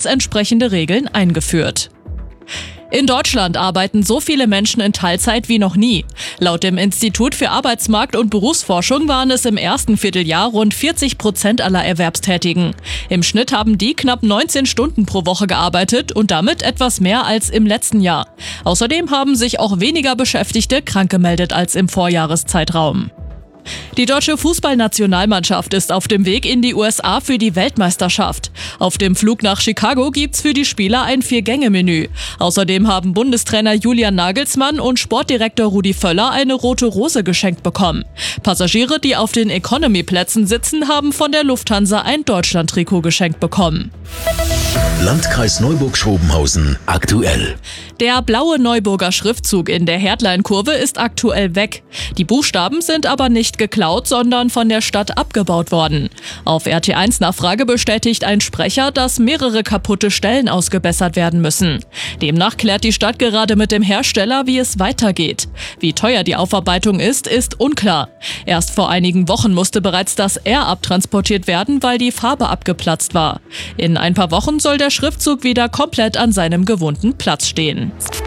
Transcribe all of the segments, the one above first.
Gesetz entsprechende Regeln eingeführt. In Deutschland arbeiten so viele Menschen in Teilzeit wie noch nie. Laut dem Institut für Arbeitsmarkt- und Berufsforschung waren es im ersten Vierteljahr rund 40% aller Erwerbstätigen. Im Schnitt haben die knapp 19 Stunden pro Woche gearbeitet und damit etwas mehr als im letzten Jahr. Außerdem haben sich auch weniger Beschäftigte krank gemeldet als im Vorjahreszeitraum. Die deutsche Fußballnationalmannschaft ist auf dem Weg in die USA für die Weltmeisterschaft. Auf dem Flug nach Chicago gibt's für die Spieler ein 4-Gänge-Menü. Außerdem haben Bundestrainer Julian Nagelsmann und Sportdirektor Rudi Völler eine rote Rose geschenkt bekommen. Passagiere, die auf den Economy-Plätzen sitzen, haben von der Lufthansa ein Deutschland-Trikot geschenkt bekommen. Landkreis Neuburg-Schrobenhausen aktuell. Der blaue Neuburger Schriftzug in der Herdlein-Kurve ist aktuell weg. Die Buchstaben sind aber nicht geklaut, sondern von der Stadt abgebaut worden. Auf RT1-Nachfrage bestätigt ein Sprecher, dass mehrere kaputte Stellen ausgebessert werden müssen. Demnach klärt die Stadt gerade mit dem Hersteller, wie es weitergeht. Wie teuer die Aufarbeitung ist unklar. Erst vor einigen Wochen musste bereits das R abtransportiert werden, weil die Farbe abgeplatzt war. In ein paar Wochen soll der Schriftzug wieder komplett an seinem gewohnten Platz stehen.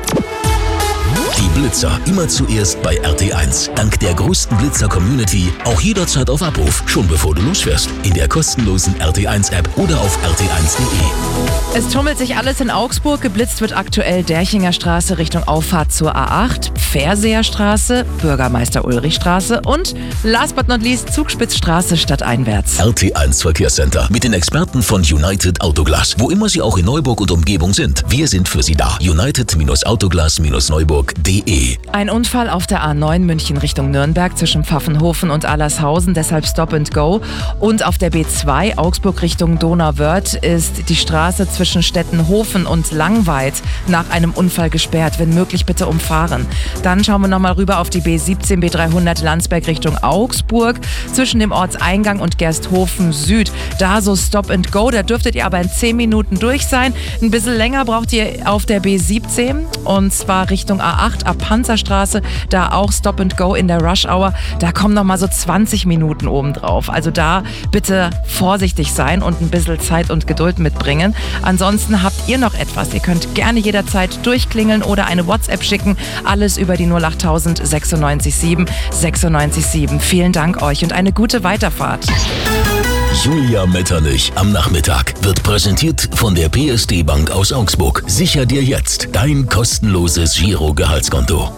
Die Blitzer immer zuerst bei RT1. Dank der größten Blitzer-Community auch jederzeit auf Abruf, schon bevor du losfährst. In der kostenlosen RT1-App oder auf rt1.de. Es tummelt sich alles in Augsburg. Geblitzt wird aktuell Derchinger Straße Richtung Auffahrt zur A8, Pferseer Straße, Bürgermeister-Ulrich-Straße und last but not least Zugspitzstraße stadteinwärts. RT1 Verkehrscenter mit den Experten von United Autoglas. Wo immer sie auch in Neuburg und Umgebung sind, wir sind für sie da. United-Autoglas-Neuburg.de. Ein Unfall auf der A9 München Richtung Nürnberg zwischen Pfaffenhofen und Allershausen, deshalb Stop and Go. Und auf der B2 Augsburg Richtung Donauwörth ist die Straße zwischen Stettenhofen und Langweid nach einem Unfall gesperrt. Wenn möglich, bitte umfahren. Dann schauen wir nochmal rüber auf die B17, B300 Landsberg Richtung Augsburg. Zwischen dem Ortseingang und Gersthofen Süd. Da so Stop and Go, da dürftet ihr aber in 10 Minuten durch sein. Ein bisschen länger braucht ihr auf der B17 und zwar Richtung A8 ab Panzerstraße. Da auch Stop and Go in der Rush Hour. Da kommen nochmal so 20 Minuten obendrauf. Also da bitte vorsichtig sein und ein bisschen Zeit und Geduld mitbringen. Ansonsten habt ihr noch etwas. Ihr könnt gerne jederzeit durchklingeln oder eine WhatsApp schicken. Alles über die 08000 96 7 96 7. Vielen Dank euch und eine gute Weiterfahrt. Julia Metternich am Nachmittag wird präsentiert von der PSD Bank aus Augsburg. Sicher dir jetzt dein kostenloses Giro-Gehaltskonto.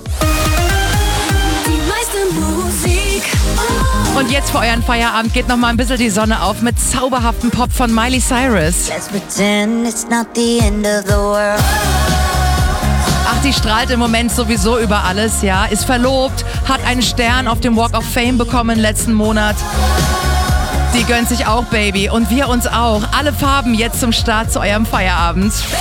Und jetzt für euren Feierabend geht noch mal ein bisschen die Sonne auf mit zauberhaftem Pop von Miley Cyrus. Let's pretend it's not the end of the world. Ach, die strahlt im Moment sowieso über alles, ja. Ist verlobt, hat einen Stern auf dem Walk of Fame bekommen letzten Monat. Die gönnt sich auch, Baby. Und wir uns auch. Alle Farben jetzt zum Start zu eurem Feierabend.